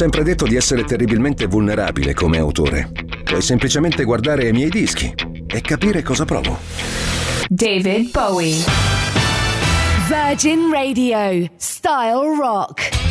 sempre detto di essere terribilmente vulnerabile come autore. Puoi semplicemente guardare i miei dischi e capire cosa provo. David Bowie. Virgin Radio. Style Rock.